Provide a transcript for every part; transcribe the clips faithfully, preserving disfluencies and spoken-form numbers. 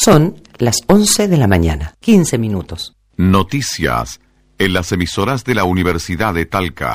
Son las once de la mañana, quince minutos. Noticias en las emisoras de la Universidad de Talca.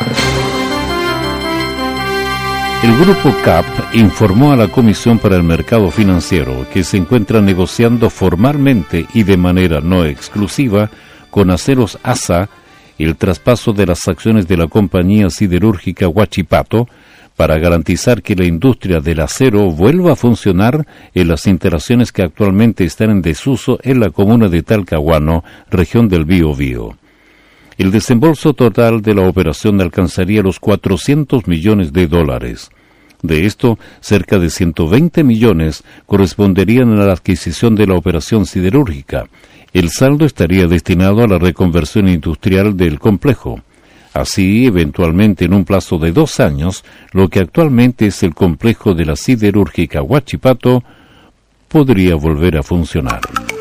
El Grupo C A P informó a la Comisión para el Mercado Financiero que se encuentra negociando formalmente y de manera no exclusiva con Aceros A S A el traspaso de las acciones de la compañía siderúrgica Huachipato para garantizar que la industria del acero vuelva a funcionar en las instalaciones que actualmente están en desuso en la comuna de Talcahuano, región del Biobío. El desembolso total de la operación alcanzaría los cuatrocientos millones de dólares. De esto, cerca de ciento veinte millones corresponderían a la adquisición de la operación siderúrgica. El saldo estaría destinado a la reconversión industrial del complejo. Así, eventualmente en un plazo de dos años, lo que actualmente es el complejo de la siderúrgica Huachipato podría volver a funcionar.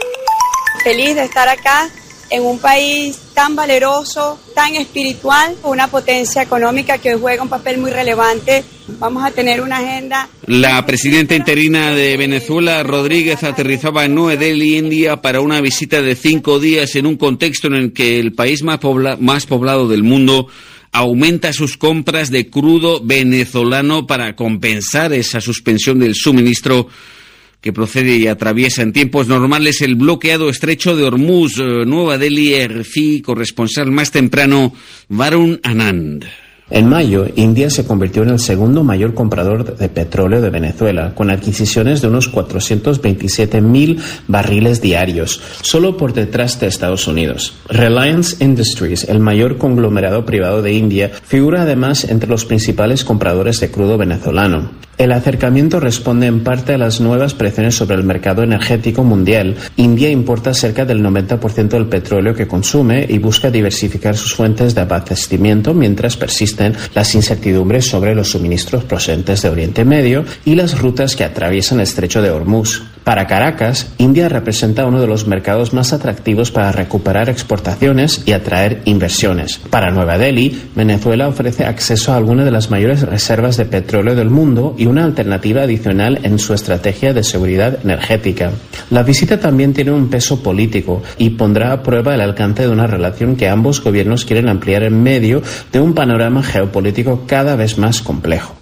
Feliz de estar acá en un país tan valeroso, tan espiritual, una potencia económica que hoy juega un papel muy relevante. Vamos a tener una agenda. La presidenta interina de Venezuela, Rodríguez, aterrizaba en Nueva Delhi, India, para una visita de cinco días en un contexto en el que el país más, pobla- más poblado del mundo aumenta sus compras de crudo venezolano para compensar esa suspensión del suministro que procede y atraviesa en tiempos normales el bloqueado estrecho de Hormuz. Nueva Delhi, R F I, corresponsal más temprano, Varun Anand. En mayo, India se convirtió en el segundo mayor comprador de petróleo de Venezuela, con adquisiciones de unos cuatrocientos veintisiete mil barriles diarios, solo por detrás de Estados Unidos. Reliance Industries, el mayor conglomerado privado de India, figura además entre los principales compradores de crudo venezolano. El acercamiento responde en parte a las nuevas presiones sobre el mercado energético mundial. India importa cerca del noventa por ciento del petróleo que consume y busca diversificar sus fuentes de abastecimiento mientras persisten las incertidumbres sobre los suministros procedentes de Oriente Medio y las rutas que atraviesan el estrecho de Hormuz. Para Caracas, India representa uno de los mercados más atractivos para recuperar exportaciones y atraer inversiones. Para Nueva Delhi, Venezuela ofrece acceso a algunas de las mayores reservas de petróleo del mundo y una alternativa adicional en su estrategia de seguridad energética. La visita también tiene un peso político y pondrá a prueba el alcance de una relación que ambos gobiernos quieren ampliar en medio de un panorama geopolítico cada vez más complejo.